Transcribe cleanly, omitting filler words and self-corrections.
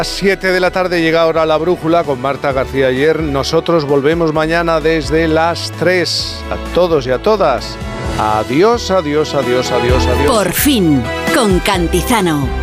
A las 7 de la tarde llega ahora La Brújula con Marta García Ayer. Nosotros volvemos mañana desde las 3. A todos y a todas. Adiós, adiós, adiós, adiós, adiós. Por fin, con Cantizano.